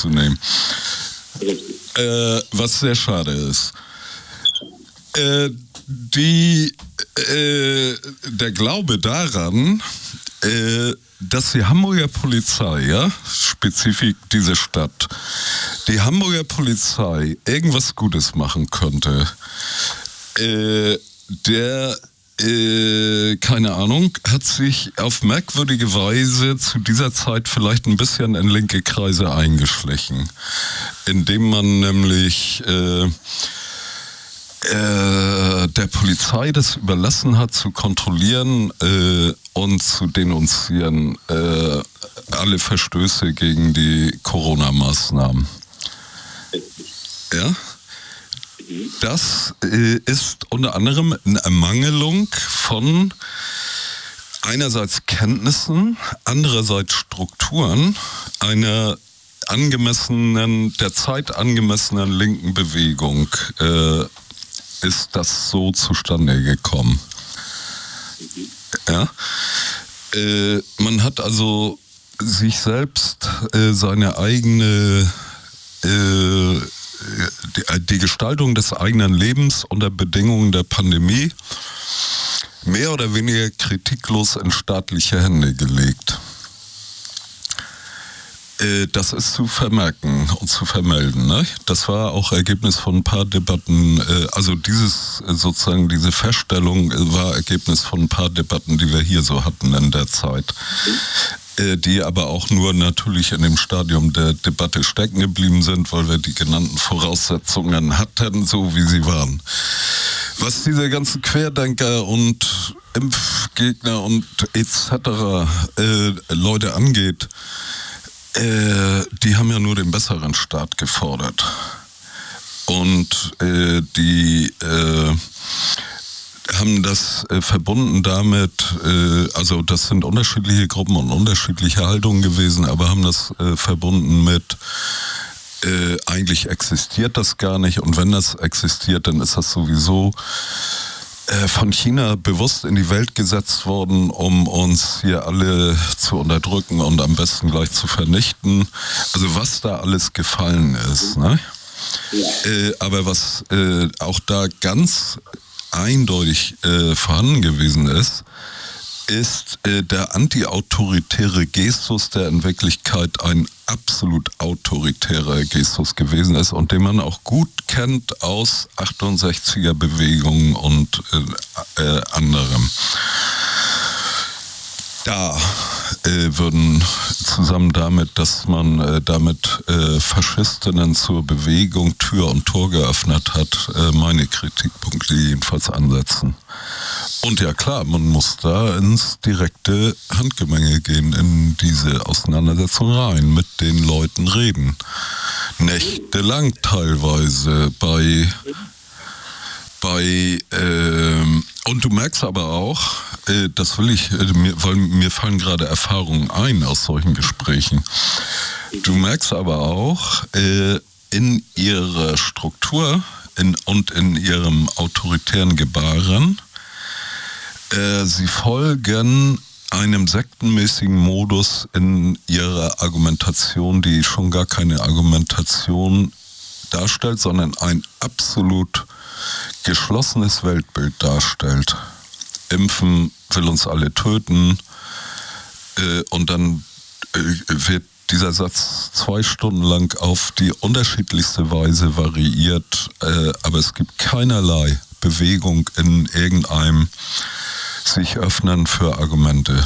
teilzunehmen. Was sehr schade ist. Der Glaube daran, dass die Hamburger Polizei, ja, spezifisch diese Stadt, die Hamburger Polizei irgendwas Gutes machen könnte, keine Ahnung, hat sich auf merkwürdige Weise zu dieser Zeit vielleicht ein bisschen in linke Kreise eingeschlichen, indem man nämlich der Polizei das überlassen hat, zu kontrollieren und zu denunzieren alle Verstöße gegen die Corona-Maßnahmen. Ja? Das ist unter anderem eine Ermangelung von einerseits Kenntnissen, andererseits Strukturen einer der Zeit angemessenen linken Bewegung ist das so zustande gekommen. Ja? Man hat also sich selbst seine eigene die Gestaltung des eigenen Lebens unter Bedingungen der Pandemie mehr oder weniger kritiklos in staatliche Hände gelegt. Das ist zu vermerken und zu vermelden. Ne? Das war auch Ergebnis von ein paar Debatten, also diese Feststellung war Ergebnis von ein paar Debatten, die wir hier so hatten in der Zeit. Die aber auch nur natürlich in dem Stadium der Debatte stecken geblieben sind, weil wir die genannten Voraussetzungen hatten, so wie sie waren. Was diese ganzen Querdenker und Impfgegner und etc. Leute angeht, die haben ja nur den besseren Staat gefordert. Und die haben das verbunden damit, also das sind unterschiedliche Gruppen und unterschiedliche Haltungen gewesen, aber haben das verbunden mit, eigentlich existiert das gar nicht, und wenn das existiert, dann ist das sowieso von China bewusst in die Welt gesetzt worden, um uns hier alle zu unterdrücken und am besten gleich zu vernichten. Also was da alles gefallen ist, ne? Aber was auch da ganz eindeutig vorhanden gewesen ist der anti-autoritäre Gestus, der in Wirklichkeit ein absolut autoritärer Gestus gewesen ist und den man auch gut kennt aus 68er Bewegungen und anderem. Da würden zusammen damit, dass man damit Faschistinnen zur Bewegung Tür und Tor geöffnet hat, meine Kritikpunkte jedenfalls ansetzen. Und ja klar, man muss da ins direkte Handgemenge gehen, in diese Auseinandersetzung rein, mit den Leuten reden. Nächtelang teilweise und du merkst aber auch, das will ich, weil mir fallen gerade Erfahrungen ein aus solchen Gesprächen. Du merkst aber auch in ihrer Struktur und in ihrem autoritären Gebaren, sie folgen einem sektenmäßigen Modus in ihrer Argumentation, die schon gar keine Argumentation darstellt, sondern ein absolut geschlossenes Weltbild darstellt. Impfen will uns alle töten, und dann wird dieser Satz 2 Stunden lang auf die unterschiedlichste Weise variiert, aber es gibt keinerlei Bewegung in irgendeinem sich öffnen für Argumente.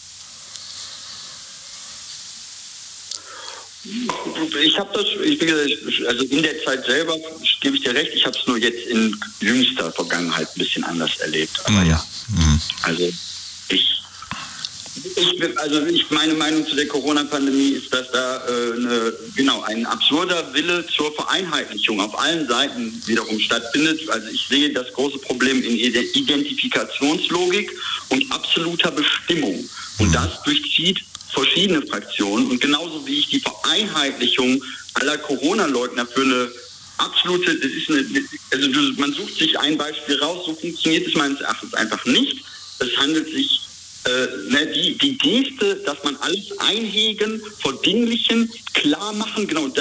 Also in der Zeit selber gebe ich dir recht, ich habe es nur jetzt in jüngster Vergangenheit ein bisschen anders erlebt. Aber also meine Meinung zu der Corona-Pandemie ist, dass da ein absurder Wille zur Vereinheitlichung auf allen Seiten wiederum stattfindet. Also ich sehe das große Problem in Identifikationslogik und absoluter Bestimmung. Und das durchzieht verschiedene Fraktionen. Und genauso wie ich die Vereinheitlichung aller Corona-Leugner für eine absolute, man sucht sich ein Beispiel raus, so funktioniert es meines Erachtens einfach nicht. Es handelt sich die Geste, dass man alles einhegen, verdinglichen, klar machen, genau, da